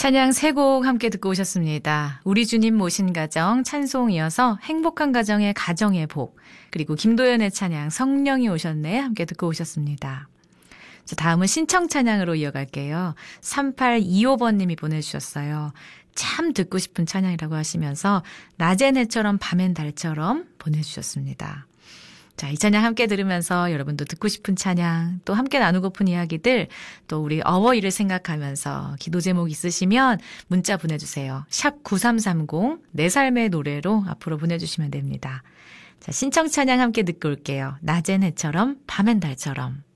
찬양 세 곡 함께 듣고 오셨습니다. 우리 주님 모신 가정 찬송 이어서 행복한 가정의 가정의 복, 그리고 김도연의 찬양 성령이 오셨네 함께 듣고 오셨습니다. 자, 다음은 신청 찬양으로 이어갈게요. 3825번님이 보내주셨어요. 참 듣고 싶은 찬양이라고 하시면서 낮엔 해처럼 밤엔 달처럼 보내주셨습니다. 자, 이 찬양 함께 들으면서 여러분도 듣고 싶은 찬양, 또 함께 나누고픈 이야기들, 또 우리 어버이를 생각하면서 기도 제목 있으시면 문자 보내주세요. 샵 9330, 내 삶의 노래로 앞으로 보내주시면 됩니다. 자, 신청 찬양 함께 듣고 올게요. 낮엔 해처럼 밤엔 달처럼.